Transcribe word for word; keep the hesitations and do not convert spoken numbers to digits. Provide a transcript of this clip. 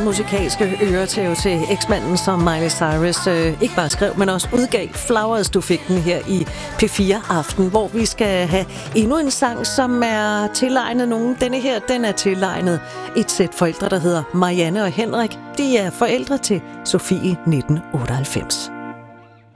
musikalske øretæve til eksmanden, som Miley Cyrus øh, ikke bare skrev, men også udgav. Flowers, du fik den her i P fire Aften, hvor vi skal have endnu en sang, som er tilegnet nogen. Denne her, den er tilegnet et sæt forældre, der hedder Marianne og Henrik. De er forældre til Sofie nitten otteoghalvfems.